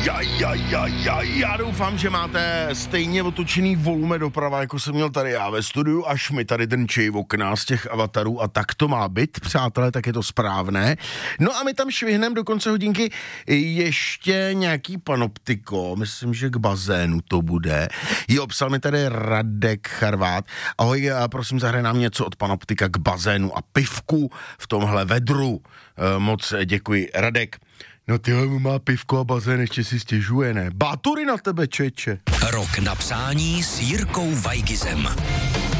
Já doufám, že máte stejně otočený volume doprava, jako jsem měl tady já ve studiu, až mi tady drnčí okna z těch avatarů a tak to má být, přátelé, tak je to správné. No a my tam švihnem do konce hodinky ještě nějaký panoptiko, myslím, že k bazénu to bude. Jo, psal mi tady Radek Charvát. Ahoj, prosím, zahraj nám něco od panoptika k bazénu a pivku v tomhle vedru. Moc děkuji, Radek. No tyhle, má pivko a bazén, ještě si stěžuje, ne? Bátury na tebe, čeče. Rok na přání s Jirkou Vajgizem.